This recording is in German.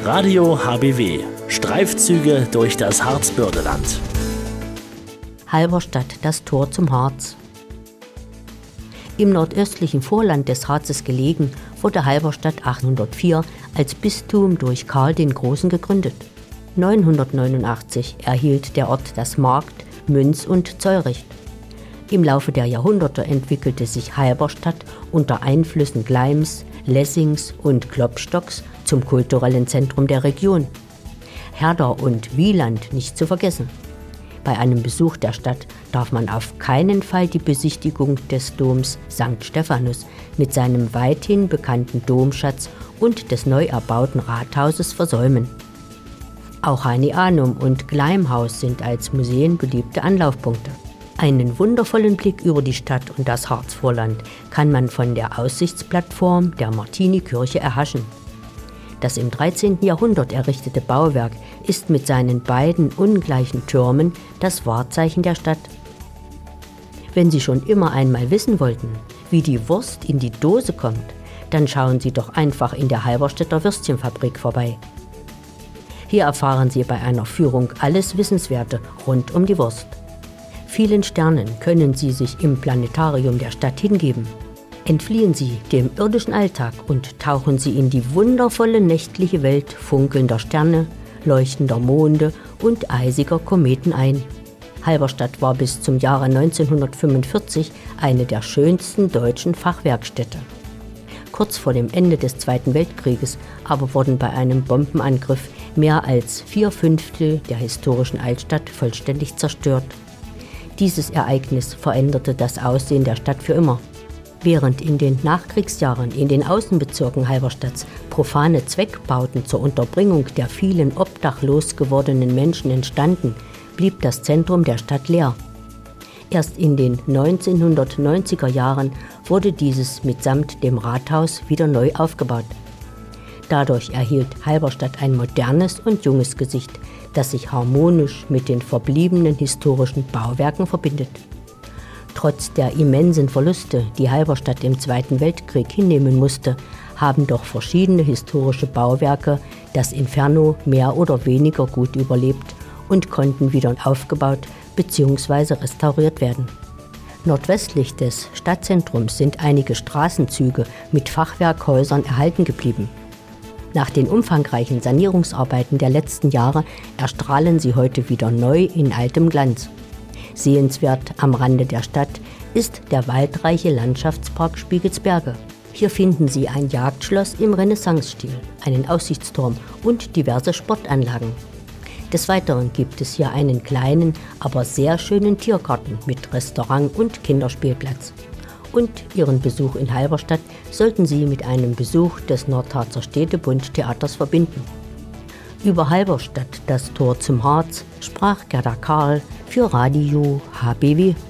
Radio HBW. Streifzüge durch das Harzbördeland. Halberstadt, das Tor zum Harz. Im nordöstlichen Vorland des Harzes gelegen, wurde Halberstadt 804 als Bistum durch Karl den Großen gegründet. 989 erhielt der Ort das Markt-, Münz- und Zollrecht. Im Laufe der Jahrhunderte entwickelte sich Halberstadt unter Einflüssen Gleims, Lessings und Klopstocks zum kulturellen Zentrum der Region. Herder und Wieland nicht zu vergessen. Bei einem Besuch der Stadt darf man auf keinen Fall die Besichtigung des Doms St. Stephanus mit seinem weithin bekannten Domschatz und des neu erbauten Rathauses versäumen. Auch Heinianum und Gleimhaus sind als Museen beliebte Anlaufpunkte. Einen wundervollen Blick über die Stadt und das Harzvorland kann man von der Aussichtsplattform der Martinikirche erhaschen. Das im 13. Jahrhundert errichtete Bauwerk ist mit seinen beiden ungleichen Türmen das Wahrzeichen der Stadt. Wenn Sie schon immer einmal wissen wollten, wie die Wurst in die Dose kommt, dann schauen Sie doch einfach in der Halberstädter Würstchenfabrik vorbei. Hier erfahren Sie bei einer Führung alles Wissenswerte rund um die Wurst. Vielen Sternen können Sie sich im Planetarium der Stadt hingeben. Entfliehen Sie dem irdischen Alltag und tauchen Sie in die wundervolle nächtliche Welt funkelnder Sterne, leuchtender Monde und eisiger Kometen ein. Halberstadt war bis zum Jahre 1945 eine der schönsten deutschen Fachwerkstädte. Kurz vor dem Ende des Zweiten Weltkrieges aber wurden bei einem Bombenangriff mehr als 4/5 der historischen Altstadt vollständig zerstört. Dieses Ereignis veränderte das Aussehen der Stadt für immer. Während in den Nachkriegsjahren in den Außenbezirken Halberstadts profane Zweckbauten zur Unterbringung der vielen obdachlos gewordenen Menschen entstanden, blieb das Zentrum der Stadt leer. Erst in den 1990er Jahren wurde dieses mitsamt dem Rathaus wieder neu aufgebaut. Dadurch erhielt Halberstadt ein modernes und junges Gesicht, das sich harmonisch mit den verbliebenen historischen Bauwerken verbindet. Trotz der immensen Verluste, die Halberstadt im Zweiten Weltkrieg hinnehmen musste, haben doch verschiedene historische Bauwerke das Inferno mehr oder weniger gut überlebt und konnten wieder aufgebaut bzw. restauriert werden. Nordwestlich des Stadtzentrums sind einige Straßenzüge mit Fachwerkhäusern erhalten geblieben. Nach den umfangreichen Sanierungsarbeiten der letzten Jahre erstrahlen sie heute wieder neu in altem Glanz. Sehenswert am Rande der Stadt ist der waldreiche Landschaftspark Spiegelsberge. Hier finden Sie ein Jagdschloss im Renaissancestil, einen Aussichtsturm und diverse Sportanlagen. Des Weiteren gibt es hier einen kleinen, aber sehr schönen Tiergarten mit Restaurant und Kinderspielplatz. Und Ihren Besuch in Halberstadt sollten Sie mit einem Besuch des Nordharzer Städtebund-Theaters verbinden. Über Halberstadt, das Tor zum Harz, sprach Gerda Karl für Radio HBW.